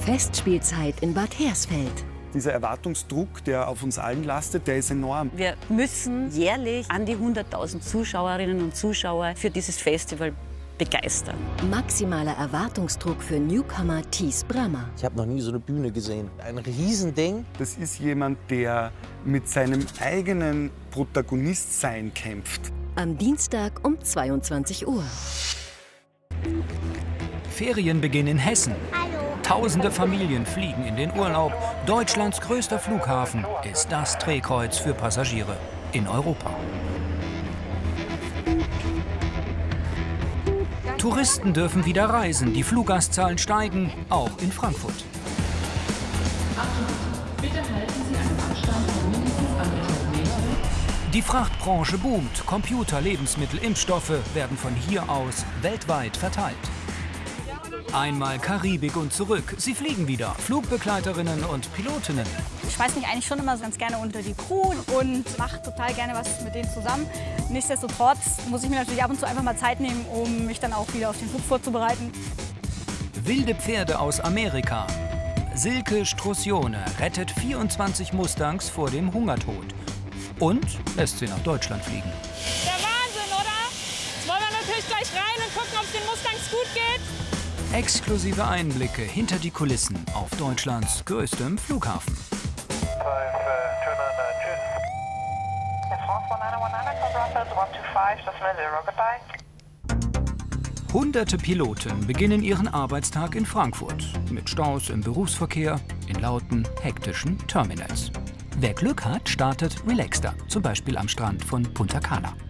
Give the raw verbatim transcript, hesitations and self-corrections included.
Festspielzeit in Bad Hersfeld. Dieser Erwartungsdruck, der auf uns allen lastet, der ist enorm. Wir müssen jährlich an die hunderttausend Zuschauerinnen und Zuschauer für dieses Festival begeistern. Maximaler Erwartungsdruck für Newcomer Thies Brammer. Ich habe noch nie so eine Bühne gesehen. Ein Riesending. Das ist jemand, der mit seinem eigenen Protagonistsein kämpft. Am Dienstag um zweiundzwanzig Uhr. Ferienbeginn in Hessen. Hallo. Tausende Familien fliegen in den Urlaub. Deutschlands größter Flughafen ist das Drehkreuz für Passagiere in Europa. Touristen dürfen wieder reisen. Die Fluggastzahlen steigen, auch in Frankfurt. Bitte halten Sie einen Abstand von mindestens anderthalb Metern. Die Frachtbranche boomt. Computer, Lebensmittel, Impfstoffe werden von hier aus weltweit verteilt. Einmal Karibik und zurück. Sie fliegen wieder. Flugbegleiterinnen und Pilotinnen. Ich schmeiß mich eigentlich schon immer ganz gerne unter die Crew und mache total gerne was mit denen zusammen. Nichtsdestotrotz muss ich mir natürlich ab und zu einfach mal Zeit nehmen, um mich dann auch wieder auf den Flug vorzubereiten. Wilde Pferde aus Amerika. Silke Strussione rettet vierundzwanzig Mustangs vor dem Hungertod und lässt sie nach Deutschland fliegen. Der Wahnsinn, oder? Jetzt wollen wir natürlich gleich rein und gucken, ob es den Mustangs gut geht. Exklusive Einblicke hinter die Kulissen auf Deutschlands größtem Flughafen. Hunderte Piloten beginnen ihren Arbeitstag in Frankfurt. Mit Staus im Berufsverkehr, in lauten, hektischen Terminals. Wer Glück hat, startet relaxter, zum Beispiel am Strand von Punta Cana.